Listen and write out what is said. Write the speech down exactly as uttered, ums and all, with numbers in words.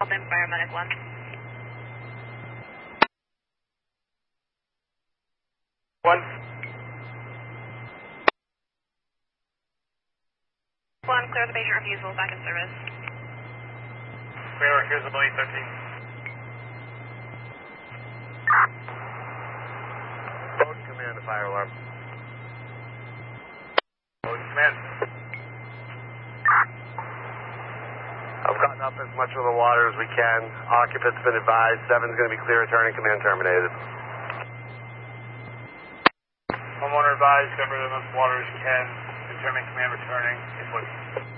Then paramedic one. One. One, clear the patient refusal, back in service. Clear, here's the eight thirteen. Boat command to fire alarm. Boat command. I've gotten up as much of the water as we can. Occupant's been advised. Seven's going to be clear, returning, command terminated. Homeowner advised, cover as much water as you can. Determine command returning. It's what